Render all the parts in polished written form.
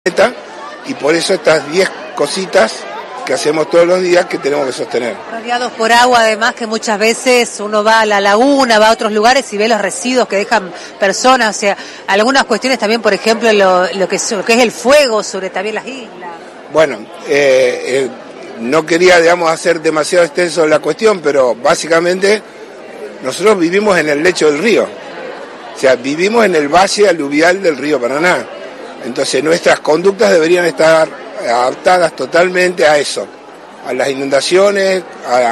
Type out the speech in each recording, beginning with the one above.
y por eso estas 10 cositas que hacemos todos los días que tenemos que sostener. Rodeados por agua, además, que muchas veces uno va a la laguna, va a otros lugares y ve los residuos que dejan personas, o sea, algunas cuestiones también, por ejemplo, lo que es el fuego sobre también las islas. Bueno, no quería, hacer demasiado extenso la cuestión, pero básicamente nosotros vivimos en el lecho del río, o sea, vivimos en el valle aluvial del río Paraná. Entonces nuestras conductas deberían estar adaptadas totalmente a eso, a las inundaciones,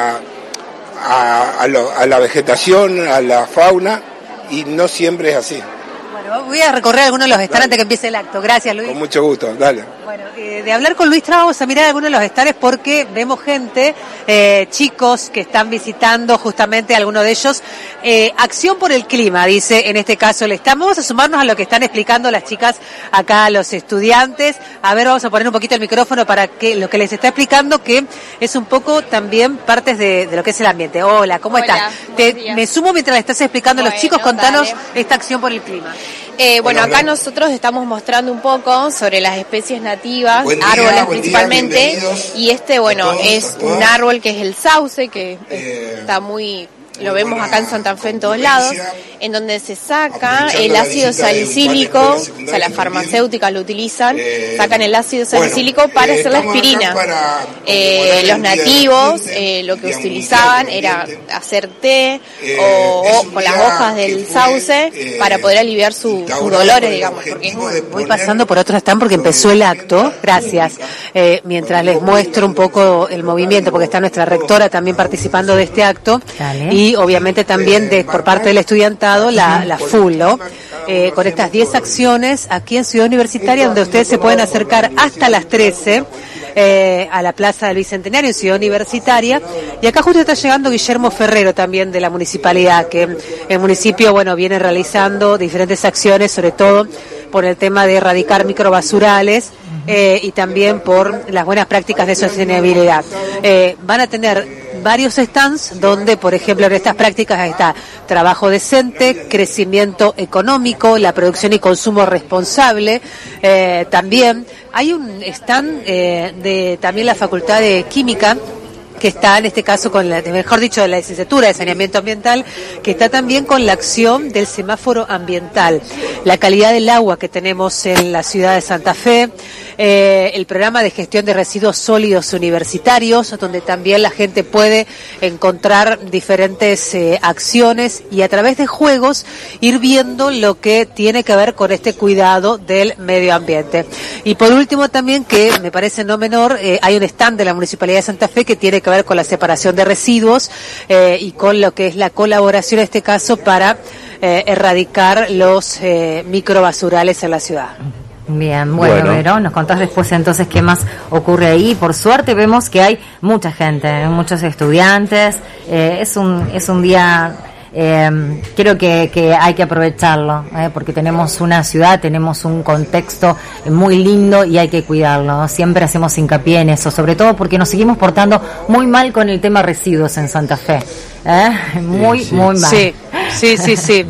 a la vegetación, a la fauna, y no siempre es así. Bueno, voy a recorrer algunos de los stands antes que empiece el acto. Gracias, Luis. Con mucho gusto, dale. Bueno, de hablar con Luis Traba vamos a mirar algunos de los stands porque vemos gente, chicos que están visitando justamente algunos de ellos. Acción por el clima, dice en este caso el stand. Vamos a sumarnos a lo que están explicando las chicas acá, los estudiantes. A ver, vamos a poner un poquito el micrófono para que lo que les está explicando, que es un poco también partes de lo que es el ambiente. Hola, ¿cómo estás? Me sumo mientras le estás explicando a los chicos. Contanos esta acción por el clima. Bueno, acá nosotros estamos mostrando un poco sobre las especies nativas, árboles principalmente, y es un árbol que es el sauce, que está muy... Lo vemos acá en Santa Fe en todos lados, en donde se saca el ácido salicílico, o sea, las farmacéuticas lo utilizan, sacan el ácido salicílico para hacer la aspirina. Los nativos lo que utilizaban era hacer té o con las hojas del sauce para poder aliviar sus dolores, digamos. Porque voy pasando por otro stand porque empezó el acto, gracias, mientras les muestro un poco el movimiento, porque está nuestra rectora también participando de este acto. Y obviamente también por parte del estudiantado la full, ¿no? Con estas 10 acciones aquí en Ciudad Universitaria, donde ustedes se pueden acercar hasta las 13 a la Plaza del Bicentenario en Ciudad Universitaria. Y acá justo está llegando Guillermo Ferrero también de la municipalidad, que el municipio, viene realizando diferentes acciones, sobre todo por el tema de erradicar microbasurales y también por las buenas prácticas de sostenibilidad. Van a tener varios stands donde, por ejemplo, en estas prácticas está trabajo decente, crecimiento económico, la producción y consumo responsable. También hay un stand de también la Facultad de Química, que está en este caso de la licenciatura de saneamiento ambiental, que está también con la acción del semáforo ambiental, la calidad del agua que tenemos en la ciudad de Santa Fe, el programa de gestión de residuos sólidos universitarios, donde también la gente puede encontrar diferentes acciones y a través de juegos ir viendo lo que tiene que ver con este cuidado del medio ambiente. Y por último también, que me parece no menor, hay un stand de la Municipalidad de Santa Fe que tiene que ver con la separación de residuos y con lo que es la colaboración en este caso para erradicar los microbasurales en la ciudad. Bien, bueno, Vero, nos contás después entonces qué más ocurre ahí. Por suerte vemos que hay mucha gente, muchos estudiantes, es un día... creo que hay que aprovecharlo, porque tenemos una ciudad, tenemos un contexto muy lindo y hay que cuidarlo, ¿no? Siempre hacemos hincapié en eso, sobre todo porque nos seguimos portando muy mal con el tema residuos en Santa Fe, muy mal. Sí.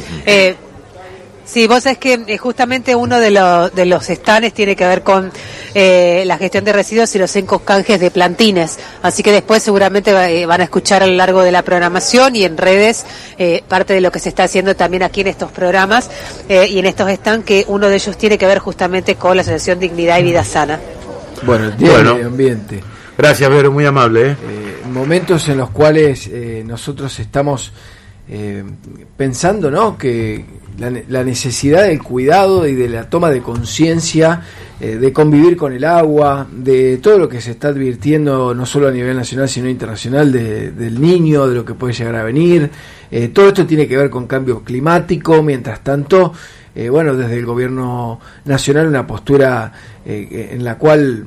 Sí, vos sabés que justamente uno de los stands tiene que ver con la gestión de residuos y los canjes de plantines. Así que después seguramente van a escuchar a lo largo de la programación y en redes parte de lo que se está haciendo también aquí en estos programas y en estos stands, que uno de ellos tiene que ver justamente con la Asociación Dignidad y Vida Sana. Bueno, el Día del Medio Ambiente. Gracias, Vero, muy amable. Momentos en los cuales nosotros estamos pensando, ¿no?, que la necesidad del cuidado y de la toma de conciencia, de convivir con el agua, de todo lo que se está advirtiendo no solo a nivel nacional sino internacional del niño, de lo que puede llegar a venir. Todo esto tiene que ver con cambio climático. Mientras tanto, desde el gobierno nacional una postura en la cual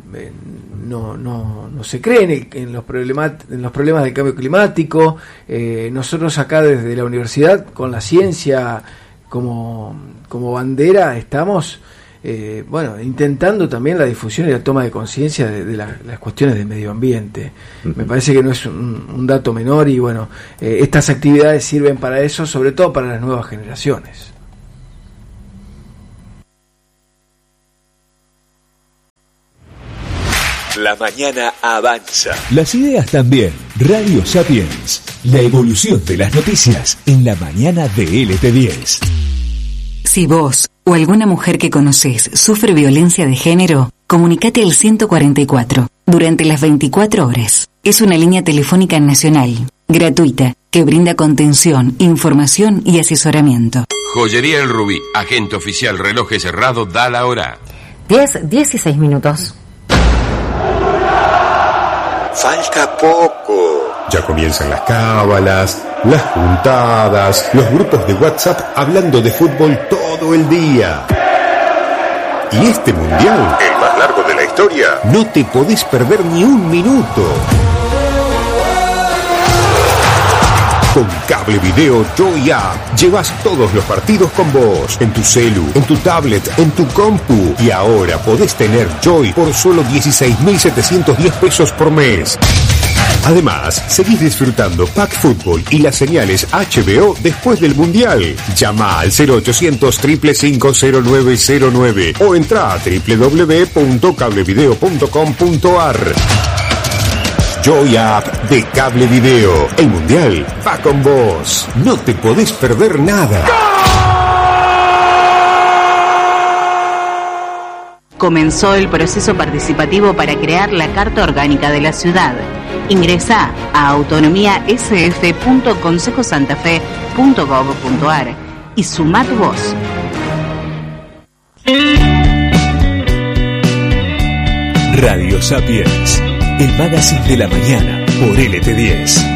no se cree en los problemas del cambio climático. Nosotros acá desde la universidad, con la ciencia como bandera, estamos intentando también la difusión y la toma de conciencia de las cuestiones del medio ambiente. Me parece que no es un dato menor y estas actividades sirven para eso, sobre todo para las nuevas generaciones. La mañana avanza. Las ideas también. Radio Sapiens. La evolución de las noticias en la mañana de LT10. Si vos o alguna mujer que conocés sufre violencia de género, comunicate al 144 durante las 24 horas. Es una línea telefónica nacional, gratuita, que brinda contención, información y asesoramiento. Joyería El Rubí, agente oficial Relojes Cerrado, da la hora. 10:16 minutos. Falta poco. Ya comienzan las cábalas, las juntadas, los grupos de WhatsApp hablando de fútbol todo el día. Y este mundial, el más largo de la historia, no te podés perder ni un minuto. Con Cable Video Joy App llevas todos los partidos con vos, en tu celu, en tu tablet, en tu compu. Y ahora podés tener Joy por solo 16.710 pesos por mes. Además, seguís disfrutando Pack Fútbol y las señales HBO después del Mundial. Llama al 0800 555 0909 o entra a www.cablevideo.com.ar. Joy App de Cable Video. El Mundial va con vos. No te podés perder nada. Comenzó el proceso participativo para crear la Carta Orgánica de la Ciudad. Ingresá a autonomiasf.consejosantafe.gov.ar y sumá tu voz. Radio Sapiens, el magazine de la mañana por LT10.